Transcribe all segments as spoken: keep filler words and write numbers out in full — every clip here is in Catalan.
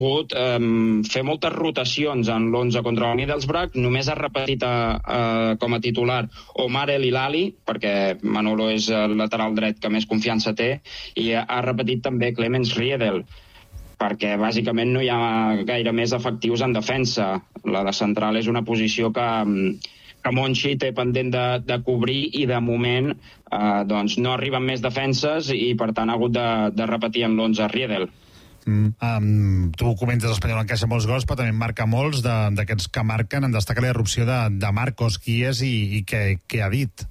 pogut um, fer moltes rotacions en l'onze contra el Middlesbrough. Només ha repetit a, a, com a titular Omar El Hilali, perquè Manolo és el lateral dret que més confiança té, i ha, ha repetit també Clemens Riedel, perquè bàsicament no hi ha gaire més efectius en defensa. La de central és una posició que, que Monchi té pendent de, de cobrir i de moment eh, doncs no arriben més defenses i per tant ha hagut de, de repetir en l'onze Riedel. Mm. Um, tu comentes l'Espanyol encaixa molts gols, però també marca molts d'aquests que marquen. En destaca la irrupció de, de Marcos, qui és i, i què, què ha dit?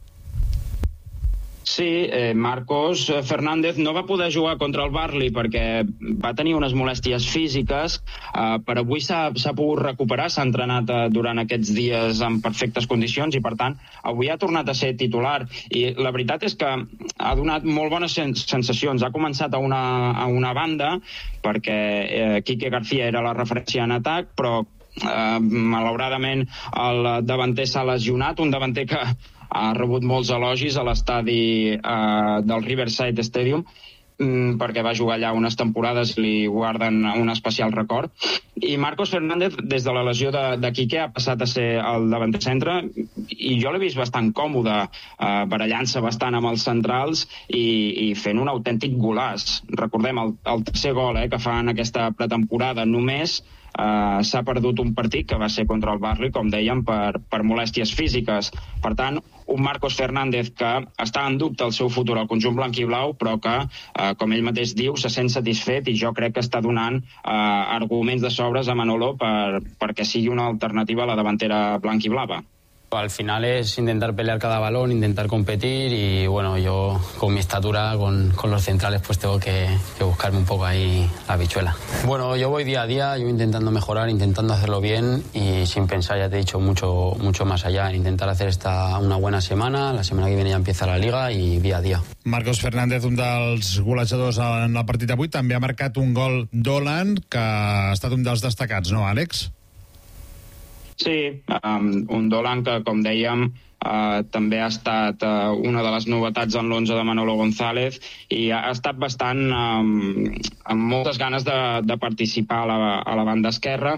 Sí, eh, Marcos Fernández no va poder jugar contra el Burnley perquè va tenir unes molèsties físiques, eh, però avui s'ha pogut recuperar, s'ha entrenat eh, durant aquests dies en perfectes condicions i per tant avui ha tornat a ser titular i la veritat és que ha donat molt bones sens sensacions. Ha començat a una, a una banda perquè eh, Quique García era la referència en atac, però eh, malauradament el davanter s'ha lesionat, un davanter que ha rebut molts elogis a l'estadi eh, del Riverside Stadium mm, perquè va jugar allà unes temporades i li guarden un especial record. I Marcos Fernández, des de la lesió de, de Quique, ha passat a ser el davanter centre i jo l'he vist bastant còmode, eh, barallant-se bastant amb els centrals i, i fent un autèntic golaç. Recordem el, el tercer gol eh, que fa en aquesta pretemporada. Només Uh, s'ha perdut un partit que va ser contra el Burnley, com dèiem, per, per molèsties físiques. Per tant, un Marcos Fernández que està en dubte el seu futur al conjunt blanc i blau, però que, uh, com ell mateix diu, se sent satisfet i jo crec que està donant uh, arguments de sobres a Manolo per, perquè sigui una alternativa a la davantera blanc i blava. Al final es intentar pelear cada balón, intentar competir y bueno, yo con mi estatura, con, con los centrales, pues tengo que, que buscarme un poco ahí la habichuela. Bueno, yo voy día a día, yo intentando mejorar, intentando hacerlo bien y sin pensar, ya te he dicho, mucho, mucho más allá, en intentar hacer esta una buena semana, la semana que viene ya empieza la Liga y día a día. Marcos Fernández, un dels golejadors en el partit d'avui, també ha marcat un gol d'Holland que ha estat un dels destacats, no, Àlex? Sí, um, un Dolan que, com dèiem, uh, també ha estat uh, una de les novetats en l'onze de Manolo González i ha estat bastant um, amb moltes ganes de, de participar a la, a la banda esquerra.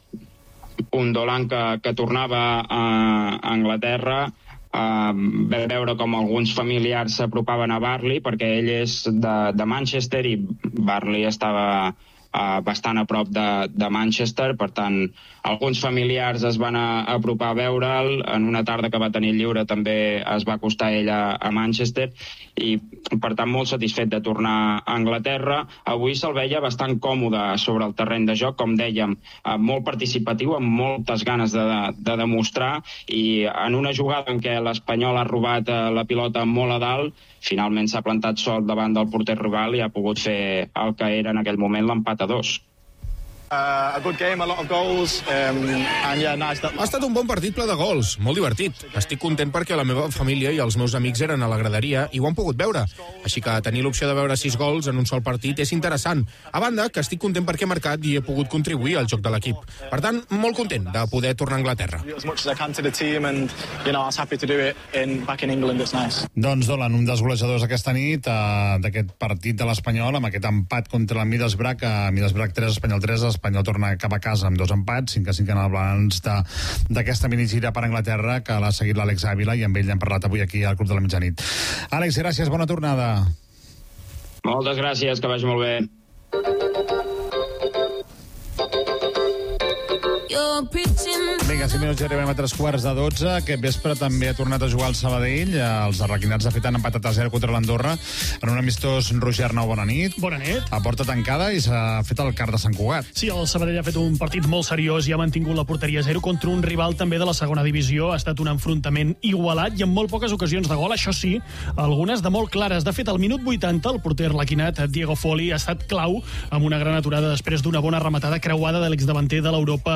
Un Dolan que, que tornava a Anglaterra, uh, vam veure com alguns familiars s'apropaven a Burnley perquè ell és de, de Manchester i Burnley estava Uh, bastant a prop de, de Manchester, per tant alguns familiars es van a, a apropar a veure'l. En una tarda que va tenir lliure també es va acostar ell a, a Manchester i per tant molt satisfet de tornar a Anglaterra. Avui se'l veia bastant còmode sobre el terreny de joc, com dèiem, uh, molt participatiu, amb moltes ganes de, de demostrar i en una jugada en què l'Espanyol ha robat uh, la pilota molt a dalt, finalment s'ha plantat sol davant del porter rival i ha pogut fer el que era en aquell moment l'empat a dos. Uh, a good game, a lot of goals, um, and yeah, nice. Ha estat un bon partit ple de gols, molt divertit. Estic content perquè la meva família i els meus amics eren a la graderia i ho han pogut veure. Així que tenir l'opció de veure sis gols en un sol partit és interessant. A banda, que estic content perquè he marcat i he pogut contribuir al joc de l'equip. Per tant, molt content de poder tornar a Anglaterra. Doncs Dolan, un dels golejadors aquesta nit uh, d'aquest partit de l'Espanyol, amb aquest empat contra el Middlesbrough, uh, Middlesbrough tres, Espanyol tres, l'Espanyol torna cap a casa amb dos empats, cinc a cinc en el balanç d'aquesta minigira per Anglaterra, que l'ha seguit l'Àlex Ávila i amb ell hem parlat avui aquí al Club de la Mitjanit. Àlex, gràcies, bona tornada. Moltes gràcies, que vagi molt bé. Vinga, cinc minuts i arribem a tres quarts de dotze. Aquest vespre també ha tornat a jugar el Sabadell. Els arlequinats, de fet, han empatat a zero contra l'Andorra en un amistós. Roger Arnau, bona nit. Bona nit. A porta tancada i s'ha fet el car de Sant Cugat. Sí, el Sabadell ha fet un partit molt seriós i ha mantingut la porteria a zero contra un rival també de la segona divisió. Ha estat un enfrontament igualat i amb molt poques ocasions de gol, això sí, algunes de molt clares. De fet, al minut vuitanta, el porter arlequinat Diego Foli ha estat clau amb una gran aturada després d'una bona rematada creuada de l'exdavanter de l'Europa Jordi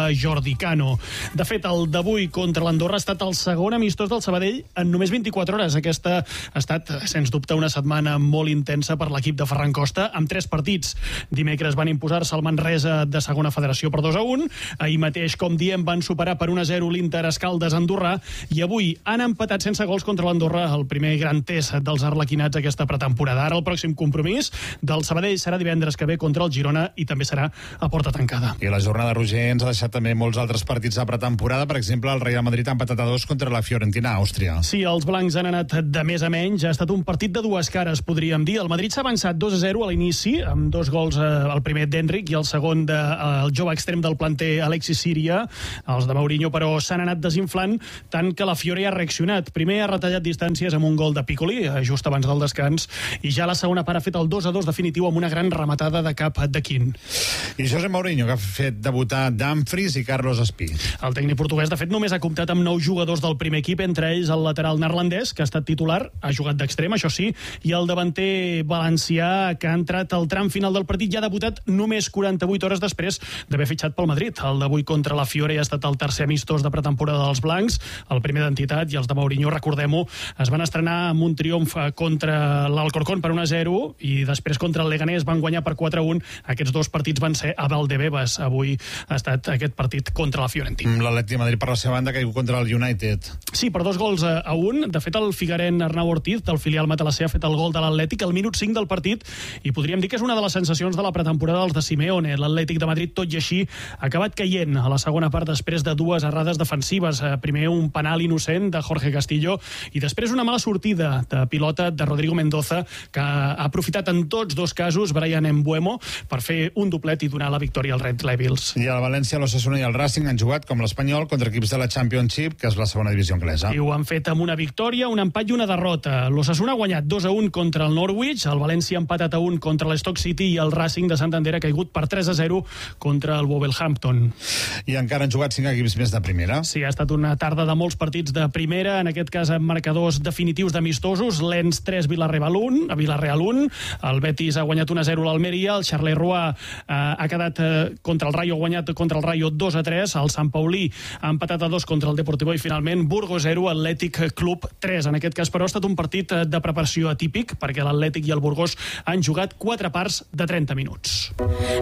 Raudicano. De fet, el d'avui contra l'Andorra ha estat el segon amistós del Sabadell en només vint-i-quatre hores. Aquesta ha estat, sens dubte, una setmana molt intensa per l'equip de Ferran Costa, amb tres partits. Dimecres van imposar-se el Manresa de segona federació per dos a un. Ahir mateix, com diem, van superar per un a zero l'Inter Escaldes Andorrà i avui han empatat sense gols contra l'Andorra, el primer gran test dels arlequinats aquesta pretemporada. Ara el pròxim compromís del Sabadell serà divendres que ve contra el Girona i també serà a porta tancada. I la jornada, Roger, ens ha deixat també molts altres partits de pretemporada. Per exemple, el Real Madrid ha empatat a dos contra la Fiorentina a Àustria. Sí, els blancs han anat de més a menys. Ha estat un partit de dues cares, podríem dir. El Madrid s'ha avançat dos a zero a l'inici, amb dos gols, eh, el primer d'Enric i el segon del de, jove extrem del planter Alexis Síria. Els de Mourinho, però, s'han anat desinflant tant que la Fiore ha reaccionat. Primer ha retallat distàncies amb un gol de Piccoli, just abans del descans, i ja la segona part ha fet el dos a dos definitiu amb una gran rematada de cap de Quin. I José Mourinho, que ha fet debutar Dumfries i Carlos Espí. El tècnic portuguès, de fet, només ha comptat amb nou jugadors del primer equip, entre ells el lateral neerlandès, que ha estat titular, ha jugat d'extrem, això sí, i el davanter valencià, que ha entrat al tram final del partit i ha debutat només quaranta-vuit hores després d'haver fitxat pel Madrid. El d'avui contra la Fiore ha estat el tercer amistós de pretemporada dels blancs, el primer d'entitat, i els de Mourinho, recordem-ho, es van estrenar amb un triomf contra l'Alcorcón per un a zero i després contra el Leganés van guanyar per quatre a un. Aquests dos partits van ser a Valdebebas. Avui ha estat aquest partit contra la Fiorentina. L'Atleti de Madrid, per la seva banda, que ha caigut contra el United. Sí, per dos gols a un. De fet, el figueren Arnau Ortiz, del filial matalassé, ha fet el gol de l'Atlètic al minut cinc del partit i podríem dir que és una de les sensacions de la pretemporada dels de Simeone. L'Atlètic de Madrid, tot i així, ha acabat caient a la segona part després de dues errades defensives. Primer un penal innocent de Jorge Castillo i després una mala sortida de pilota de Rodrigo Mendoza, que ha aprofitat en tots dos casos Brian Mbeumo per fer un doblet i donar la victòria als Red Devils. I el València, l'Osasuna i el Racing han jugat, com l'Espanyol, contra equips de la Championship, que és la segona divisió anglesa. I ho han fet amb una victòria, un empat i una derrota. L'Osasuna ha guanyat dos a un contra el Norwich, el València ha empatat a un contra l'Stock City i el Racing de Santander ha caigut per tres a zero contra el Wolverhampton. I encara han jugat cinc equips més de primera. Sí, ha estat una tarda de molts partits de primera, en aquest cas amb marcadors definitius d'amistosos. Lens tres, Villarreal un, a Villarreal un, el Betis ha guanyat un a zero a l'Almeria, el Charleroi eh, ha quedat eh, contra el Rayo, ha guanyat contra el Rayo dos a tres, el Sant Paulí ha empatat a dos contra el Deportivo i finalment Burgos zero, Atlètic Club tres. En aquest cas, però, ha estat un partit de preparació atípic perquè l'Atlètic i el Burgos han jugat quatre parts de trenta minuts.